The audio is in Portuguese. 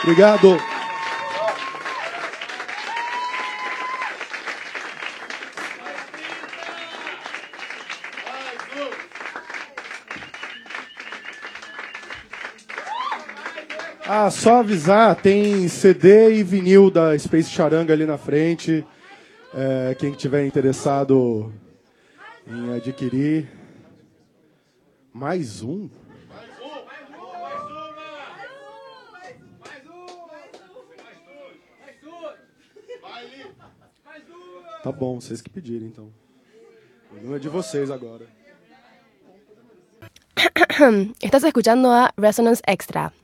Obrigado. Só avisar, tem CD e vinil da Space Charanga ali na frente. Quem tiver interessado em adquirir. Mais um? Tá bom, vocês que pedirem, então. Não é de vocês agora. Estás escuchando a Resonance Extra.